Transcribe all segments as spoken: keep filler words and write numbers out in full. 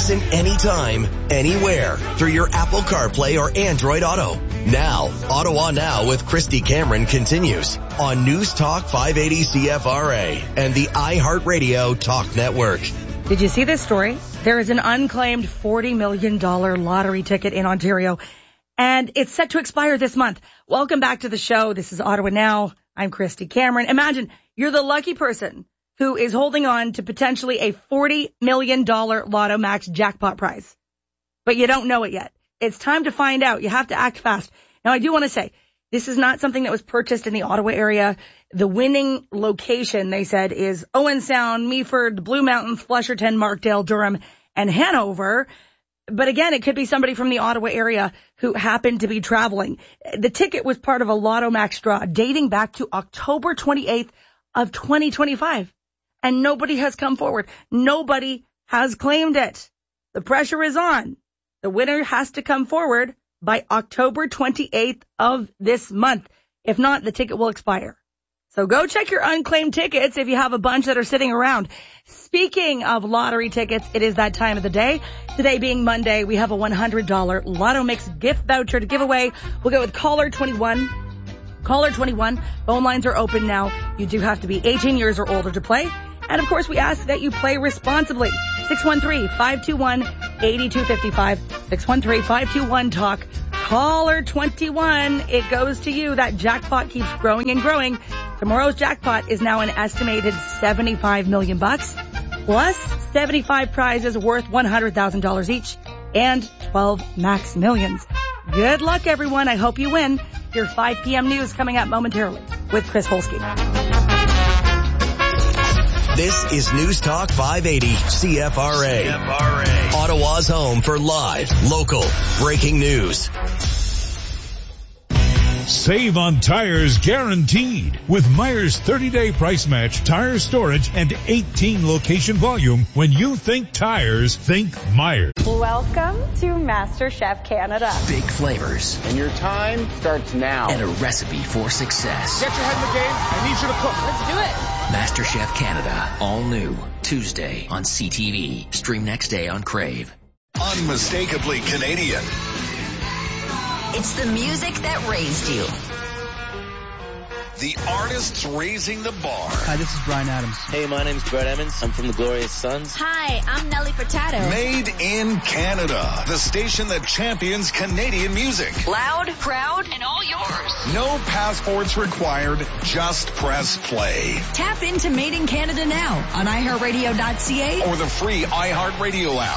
Listen anytime, anywhere through your Apple CarPlay or Android Auto. Now, Ottawa Now with Christy Cameron continues on News Talk five eighty C F R A and the iHeartRadio Talk Network. Did you see this story? There is an unclaimed forty million dollars lottery ticket in Ontario, and it's set to expire this month. Welcome back to the show. This is Ottawa Now. I'm Christy Cameron. Imagine you're the lucky person who is holding on to potentially a forty million dollars Lotto Max jackpot prize. But you don't know it yet. It's time to find out. You have to act fast. Now, I do want to say, this is not something that was purchased in the Ottawa area. The winning location, they said, is Owen Sound, Meaford, Blue Mountains, Flusherton, Markdale, Durham, and Hanover. But again, it could be somebody from the Ottawa area who happened to be traveling. The ticket was part of a Lotto Max draw dating back to October twenty-eighth of twenty twenty-five. And nobody has come forward. Nobody has claimed it. The pressure is on. The winner has to come forward by October twenty-eighth of this month. If not, the ticket will expire. So go check your unclaimed tickets if you have a bunch that are sitting around. Speaking of lottery tickets, it is that time of the day. Today being Monday, we have a one hundred dollars Lotto Mix gift voucher to give away. We'll go with caller twenty-one. Caller twenty-one. Phone lines are open now. You do have to be eighteen years or older to play. And of course, we ask that you play responsibly. six one three, five two one, eight two five five. six one three, five two one, talk. Caller twenty-one. It goes to you. That jackpot keeps growing and growing. Tomorrow's jackpot is now an estimated seventy-five million bucks, plus seventy-five prizes worth one hundred thousand dollars each, and twelve max millions. Good luck, everyone. I hope you win. Your five p.m. news coming up momentarily with Chris Holsky. This is News Talk five eighty C F R A. C F R A. Ottawa's home for live, local, breaking news. Save on tires guaranteed with Meyer's thirty-day price match, tire storage, and eighteen location volume. When you think tires, think Meyers. Welcome to MasterChef Canada. Big flavors. And your time starts now. And a recipe for success. Get your head in the game. I need you to cook. Let's do it. MasterChef Canada. All new. Tuesday on C T V. Stream next day on Crave. Unmistakably Canadian. It's the music that raised you. The artists raising the bar. Hi, this is Bryan Adams. Hey, my name's Brett Emmons. I'm from the Glorious Sons. Hi, I'm Nelly Furtado. Made in Canada. The station that champions Canadian music. Loud, proud, and all yours. No passports required. Just press play. Tap into Made in Canada now on i heart radio dot c a or the free iHeartRadio app.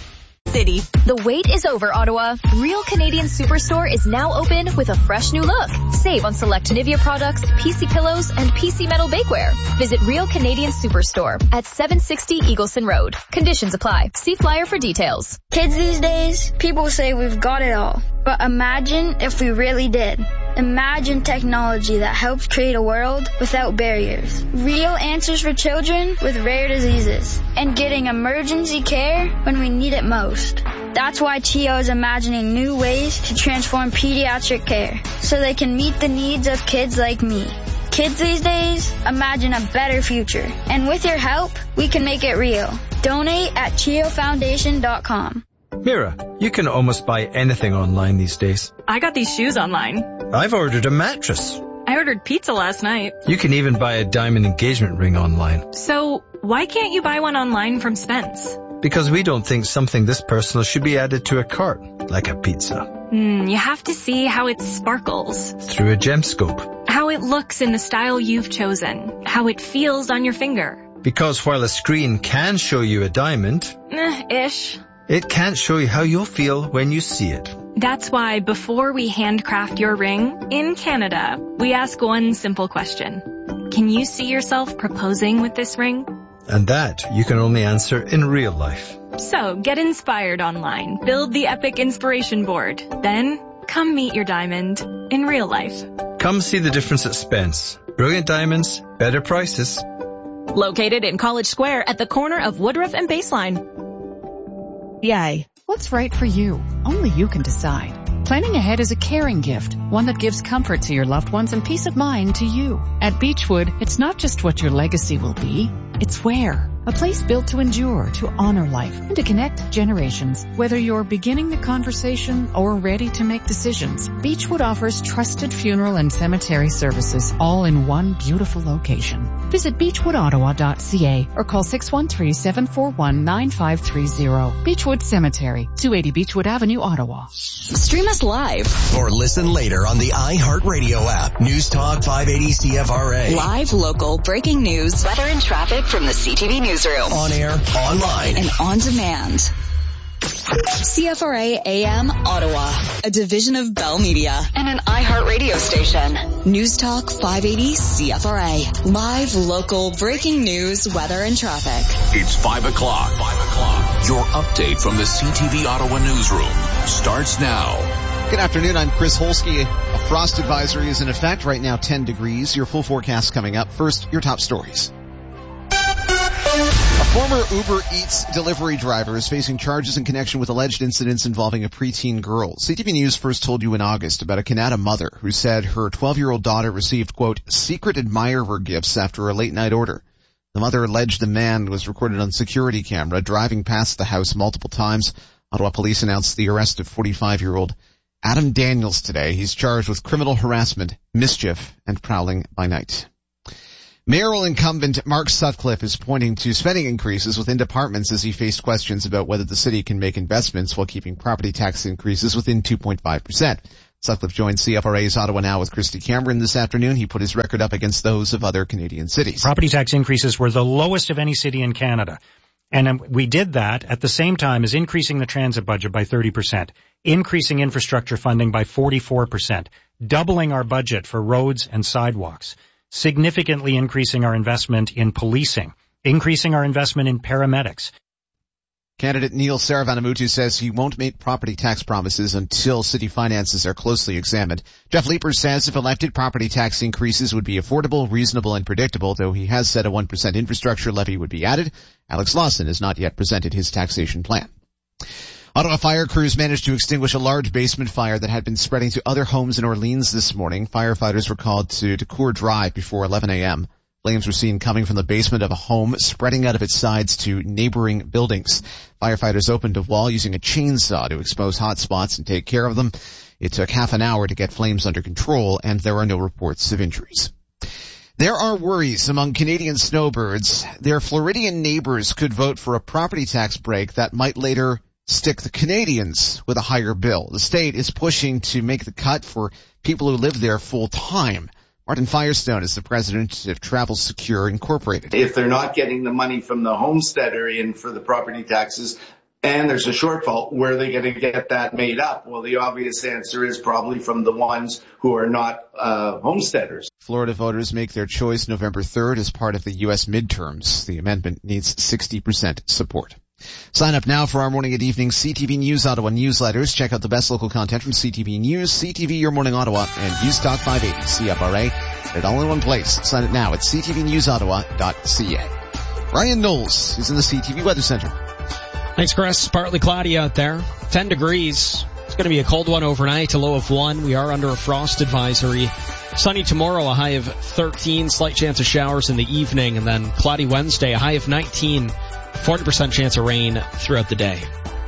City. The wait is over, Ottawa. Real Canadian Superstore is now open with a fresh new look. Save on select Nivea products, P C pillows, and P C metal bakeware. Visit Real Canadian Superstore at seven sixty Eagleson Road. Conditions apply. See flyer for details. Kids these days, people say we've got it all. But imagine if we really did. Imagine technology that helps create a world without barriers. Real answers for children with rare diseases. And getting emergency care when we need it most. That's why C H I O is imagining new ways to transform pediatric care so they can meet the needs of kids like me. Kids these days, imagine a better future. And with your help, we can make it real. Donate at C H I O foundation dot com. Mira, you can almost buy anything online these days. I got these shoes online. I've ordered a mattress. I ordered pizza last night. You can even buy a diamond engagement ring online. So, why can't you buy one online from Spence? Because we don't think something this personal should be added to a cart, like a pizza. Hmm, you have to see how it sparkles. Through a gemscope. How it looks in the style you've chosen. How it feels on your finger. Because while a screen can show you a diamond... Eh, ish. It can't show you how you'll feel when you see it. That's why before we handcraft your ring, in Canada, we ask one simple question. Can you see yourself proposing with this ring? And that you can only answer in real life. So get inspired online. Build the epic inspiration board. Then come meet your diamond in real life. Come see the difference at Spence. Brilliant diamonds, better prices. Located in College Square at the corner of Woodruff and Baseline. Yay. What's right for you? Only you can decide. Planning ahead is a caring gift, one that gives comfort to your loved ones and peace of mind to you. At Beechwood, it's not just what your legacy will be, it's where. a place built to endure, to honor life, and to connect generations. Whether you're beginning the conversation or ready to make decisions, Beechwood offers trusted funeral and cemetery services, all in one beautiful location. Visit beechwood ottawa dot c a or call six one three, seven four one, nine five three zero. Beechwood Cemetery, two eighty Beechwood Avenue, Ottawa. Stream us live or listen later on the iHeartRadio app. News Talk five eighty C F R A. Live, local, breaking news, weather and traffic from the C T V newsroom. On air, online, and on demand. C F R A A M Ottawa, a division of Bell Media and an iHeartRadio station. News Talk five eighty C F R A. Live, local, breaking news, weather, and traffic. It's five o'clock. Five o'clock. Your update from the C T V Ottawa newsroom starts now. Good afternoon. I'm Chris Holsky. A frost advisory is in effect right now, ten degrees. Your full forecast coming up. First, your top stories. A former Uber Eats delivery driver is facing charges in connection with alleged incidents involving a preteen girl. C T V News first told you in August about a Canada mother who said her twelve-year-old daughter received, quote, secret admirer gifts after a late-night order. The mother alleged the man was recorded on security camera driving past the house multiple times. Ottawa police announced the arrest of forty-five-year-old Adam Daniels today. He's charged with criminal harassment, mischief, and prowling by night. Mayoral incumbent Mark Sutcliffe is pointing to spending increases within departments as he faced questions about whether the city can make investments while keeping property tax increases within two point five percent. Sutcliffe joined C F R A's Ottawa Now with Christy Cameron this afternoon. He put his record up against those of other Canadian cities. Property tax increases were the lowest of any city in Canada. And um, we did that at the same time as increasing the transit budget by thirty percent, increasing infrastructure funding by forty-four percent, doubling our budget for roads and sidewalks, significantly increasing our investment in policing, increasing our investment in paramedics. Candidate Neil Saravanamuthu says he won't make property tax promises until city finances are closely examined. Jeff Leeper says if elected, property tax increases would be affordable, reasonable, and predictable, though he has said a one percent infrastructure levy would be added. Alex Lawson has not yet presented his taxation plan. Ottawa fire crews managed to extinguish a large basement fire that had been spreading to other homes in Orleans this morning. Firefighters were called to Decour Drive before eleven a.m. Flames were seen coming from the basement of a home, spreading out of its sides to neighboring buildings. Firefighters opened a wall using a chainsaw to expose hot spots and take care of them. It took half an hour to get flames under control, and there are no reports of injuries. There are worries among Canadian snowbirds. Their Floridian neighbors could vote for a property tax break that might later stick the Canadians with a higher bill. The state is pushing to make the cut for people who live there full time. Martin Firestone is the president of Travel Secure Incorporated. If they're not getting the money from the homesteader in for the property taxes and there's a shortfall, where are they going to get that made up? Well, the obvious answer is probably from the ones who are not uh homesteaders. Florida voters make their choice November third as part of the U S midterms. The amendment needs sixty percent support. Sign up now for our morning and evening C T V News Ottawa newsletters. Check out the best local content from C T V News, C T V Your Morning Ottawa, and News Talk five eighty C F R A. They're all in one place. Sign up now at c t v news ottawa dot c a. Ryan Knowles is in the C T V Weather Center. Thanks, Chris. Partly cloudy out there. ten degrees. It's going to be a cold one overnight, a low of one. We are under a frost advisory. Sunny tomorrow, a high of thirteen. Slight chance of showers in the evening. And then cloudy Wednesday, a high of nineteen. forty percent chance of rain throughout the day.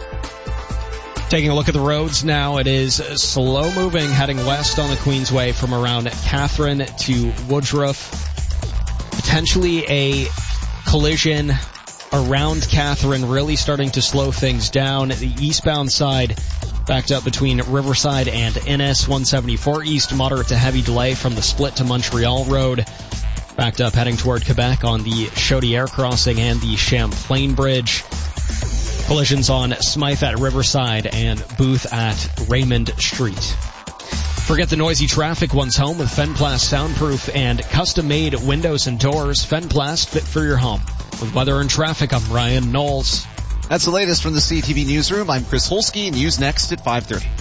Taking a look at the roads now, it is slow moving heading west on the Queensway from around Catherine to Woodruff. Potentially a collision around Catherine, really starting to slow things down. The eastbound side backed up between Riverside and Innes. one seventy-four east, moderate to heavy delay from the split to Montreal Road. Backed up heading toward Quebec on the Chaudière crossing and the Champlain Bridge. Collisions on Smythe at Riverside and Booth at Raymond Street. Forget the noisy traffic once home with Fenplast soundproof and custom-made windows and doors. Fenplast, fit for your home. With weather and traffic, I'm Ryan Knowles. That's the latest from the C T V Newsroom. I'm Chris Holsky. News next at five thirty.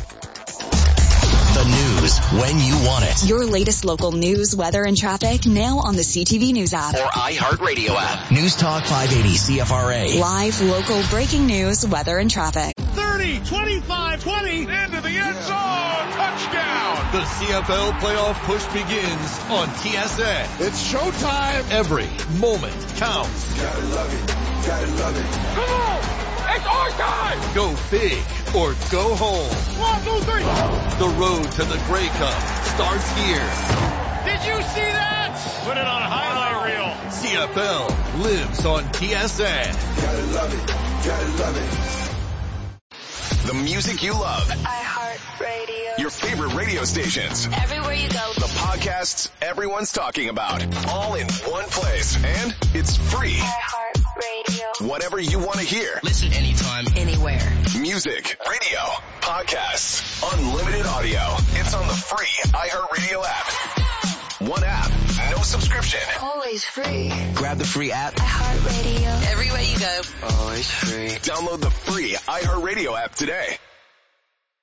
The news when you want it. Your latest local news, weather, and traffic now on the C T V News app. Or iHeartRadio app. News Talk five eighty C F R A. Live, local, breaking news, weather, and traffic. thirty, twenty-five, twenty, into the end zone, touchdown. The C F L playoff push begins on T S N. It's showtime. Every moment counts. Gotta love it. Gotta love it. Come on! It's our time! Go big or go home. One, two, three. The road to the Grey Cup starts here. Did you see that? Put it on a highlight reel. C F L lives on T S N. Gotta love it. Gotta love it. The music you love. iHeartRadio. Your favorite radio stations. Everywhere you go. The podcasts everyone's talking about. All in one place. And it's free. iHeartRadio. Whatever you want to hear. Listen anytime, anywhere. Music, radio, podcasts, unlimited audio. It's on the free iHeartRadio app. One app, no subscription. Always free. Grab the free app. iHeartRadio. Everywhere you go. Always free. Download the free iHeartRadio app today.